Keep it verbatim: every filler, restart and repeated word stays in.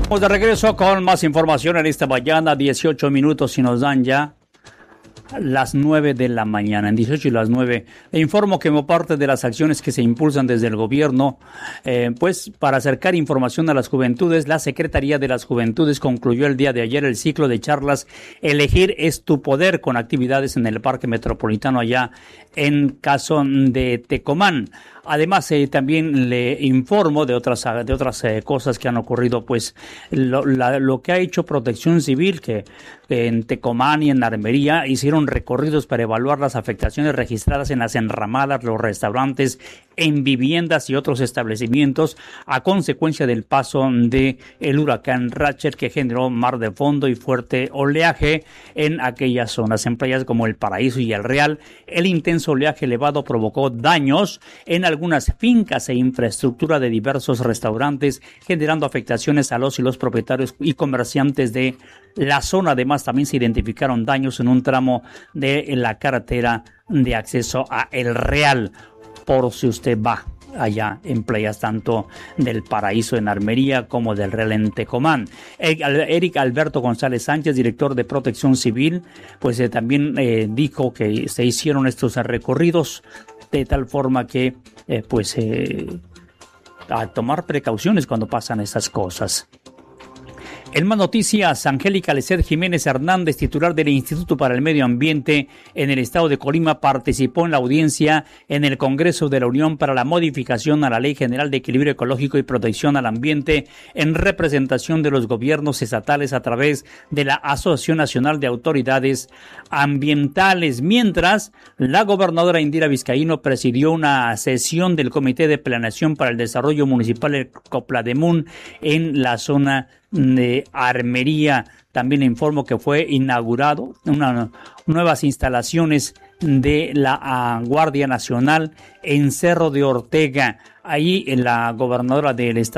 Pues de regreso con más información en esta mañana, dieciocho minutos y nos dan ya las nueve de la mañana, en dieciocho y las nueve. Le informo que como parte de las acciones que se impulsan desde el gobierno, eh, pues para acercar información a las juventudes, la Secretaría de las Juventudes concluyó el día de ayer el ciclo de charlas Elegir es tu poder, con actividades en el Parque Metropolitano allá en Caso de Tecomán. Además, eh, también le informo de otras de otras eh, cosas que han ocurrido, pues lo, la, lo que ha hecho Protección Civil, que eh, en Tecomán y en Armería hicieron recorridos para evaluar las afectaciones registradas en las enramadas, los restaurantes, en viviendas y otros establecimientos a consecuencia del paso de el huracán Rachel, que generó mar de fondo y fuerte oleaje en aquellas zonas. En playas como El Paraíso y El Real, el intenso oleaje elevado provocó daños en algunas fincas e infraestructura de diversos restaurantes, generando afectaciones a los y los propietarios y comerciantes de la zona. Además, también se identificaron daños en un tramo de la carretera de acceso a El Real, por si usted va allá en playas tanto del Paraíso en Armería como del Real en Tecomán. Eric Alberto González Sánchez, director de Protección Civil, pues eh, también eh, dijo que se hicieron estos recorridos de tal forma que eh, pues eh, a tomar precauciones cuando pasan esas cosas. En más noticias, Angélica Leced Jiménez Hernández, titular del Instituto para el Medio Ambiente en el estado de Colima, participó en la audiencia en el Congreso de la Unión para la modificación a la Ley General de Equilibrio Ecológico y Protección al Ambiente en representación de los gobiernos estatales a través de la Asociación Nacional de Autoridades Ambientales. Mientras, la gobernadora Indira Vizcaíno presidió una sesión del Comité de Planeación para el Desarrollo Municipal de Coplademún en la zona de Armería. También le informo que fue inaugurado unas nuevas instalaciones de la uh, Guardia Nacional en Cerro de Ortega. Ahí la gobernadora del estado